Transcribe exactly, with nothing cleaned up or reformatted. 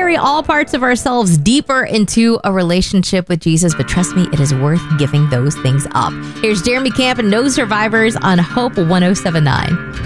carry all parts of ourselves deeper into a relationship with Jesus, but trust me, it is worth giving those things up. Here's Jeremy Camp and No Survivors on Hope one oh seven point nine.